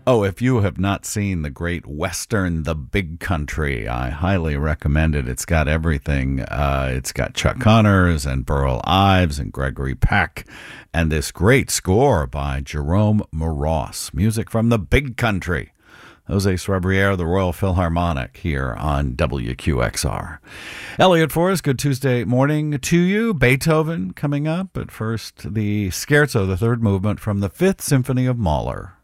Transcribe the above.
Oh, if you have not seen the great Western, The Big Country, I highly recommend it. It's got everything. It's got Chuck Connors and Burl Ives and Gregory Peck, and this great score by Jerome Moross. Music from The Big Country. Jose Srebriere, the Royal Philharmonic, here on WQXR. Elliot Forrest, good Tuesday morning to you. Beethoven coming up, but first the Scherzo, the third movement from the Fifth Symphony of Mahler.